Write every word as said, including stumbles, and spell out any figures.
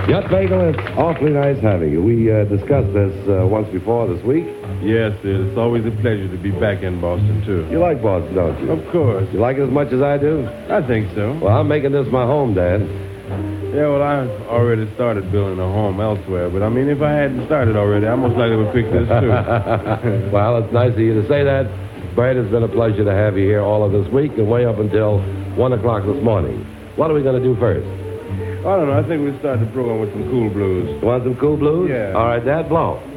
Yep, Bagel, it's awfully nice having you. We uh, discussed this uh, once before this week. Yes, Sid. It's always a pleasure to be back in Boston, too. You like Boston, don't you? Of course. You like it as much as I do? I think so. Well, I'm making this my home, Dad. Yeah, well, I've already started building a home elsewhere, but I mean, if I hadn't started already, I most likely would pick this, too. Well, it's nice of you to say that. Brad, it's been a pleasure to have you here all of this week and way up until one o'clock this morning. What are we going to do first? I don't know. I think we'll start the program with some cool blues. You want some cool blues? Yeah. All right, Dad, blow.